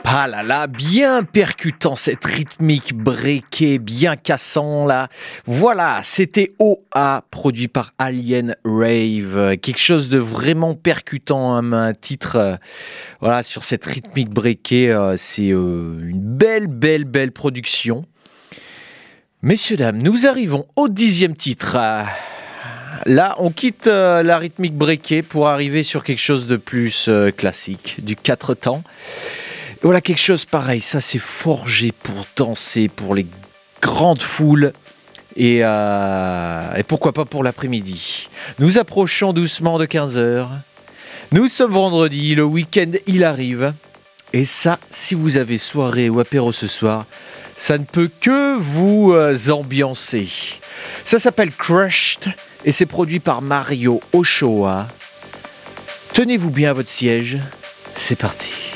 Ah là là, bien percutant, cette rythmique breakée, bien cassant là. Voilà, c'était OA, produit par Alien Rave. Quelque chose de vraiment percutant, hein, un titre voilà, sur cette rythmique breakée. C'est une belle production. Messieurs, dames, nous arrivons au 10e titre. Là, on quitte la rythmique breakée pour arriver sur quelque chose de plus classique, du 4 temps. Voilà, quelque chose pareil, ça c'est forgé pour danser, pour les grandes foules et pourquoi pas pour l'après-midi. Nous approchons doucement de 15h. Nous sommes vendredi, le week-end il arrive. Et ça, si vous avez soirée ou apéro ce soir, ça ne peut que vous ambiancer. Ça s'appelle Crushed et c'est produit par Mario Ochoa. Tenez-vous bien à votre siège, c'est parti.